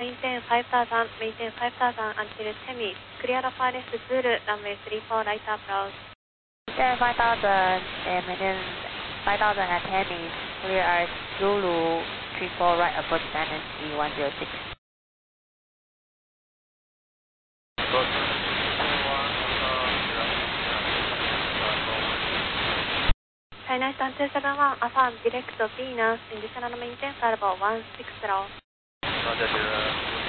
Maintain 5000, maintain 5000 until Temi. Clear the pilot Zulu, runway 34, right approach. Maintain 5000, maintain 5000 at Temi. Clear Zulu, 34, right approach, dynasty 106. China Eastern 271, affirm direct Venus, additional maintain flight level 160. Roger,